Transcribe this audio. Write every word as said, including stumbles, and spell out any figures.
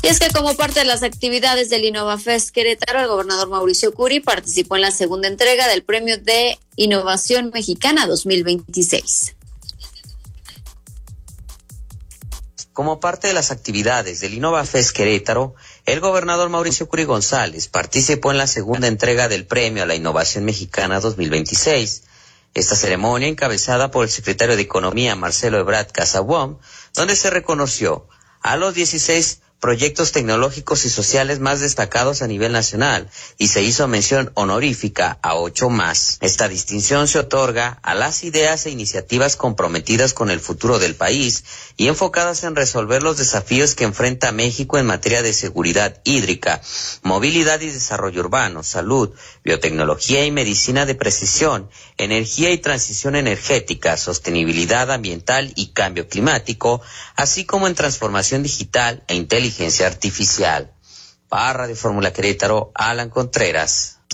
Y es que como parte de las actividades del InnovaFest Querétaro, el gobernador Mauricio Curi participó en la segunda entrega del Premio de Innovación Mexicana dos mil veintiséis. Como parte de las actividades del InnovaFest Querétaro, el gobernador Mauricio Curi González participó en la segunda entrega del Premio a la Innovación Mexicana dos mil veintiséis. Esta ceremonia, encabezada por el secretario de Economía, Marcelo Ebrard Casaubon, donde se reconoció a los dieciséis proyectos tecnológicos y sociales más destacados a nivel nacional y se hizo mención honorífica a ocho más. Esta distinción se otorga a las ideas e iniciativas comprometidas con el futuro del país y enfocadas en resolver los desafíos que enfrenta México en materia de seguridad hídrica, movilidad y desarrollo urbano, salud, biotecnología y medicina de precisión, energía y transición energética, sostenibilidad ambiental y cambio climático, así como en transformación digital e inteligencia artificial. Para Radio Fórmula Querétaro, Alan Contreras.